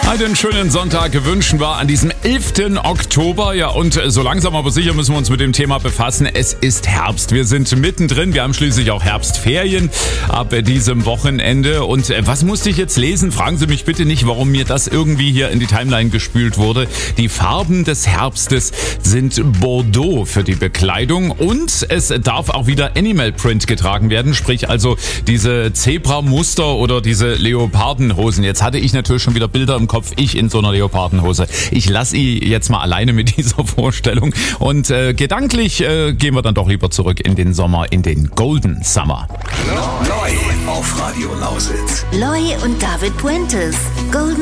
Einen schönen Sonntag wünschen wir an diesem 11. Oktober. Ja, und so langsam aber sicher müssen wir uns mit dem Thema befassen. Es ist Herbst. Wir sind mittendrin. Wir haben schließlich auch Herbstferien ab diesem Wochenende. Und was musste ich jetzt lesen? Fragen Sie mich bitte nicht, warum mir das irgendwie hier in die Timeline gespült wurde. Die Farben des Herbstes sind Bordeaux für die Bekleidung. Und es darf auch wieder Animal Print getragen werden. Sprich also diese Zebramuster oder diese Leopardenhosen. Jetzt hatte ich natürlich schon wieder Bilder im Kopf. Ich in so einer Leopardenhose. Ich lasse Sie jetzt mal alleine mit dieser Vorstellung. Und gedanklich gehen wir dann doch lieber zurück in den Sommer, in den Golden Summer. Neu auf Radio Lausitz. Loi und David Puentes. Golden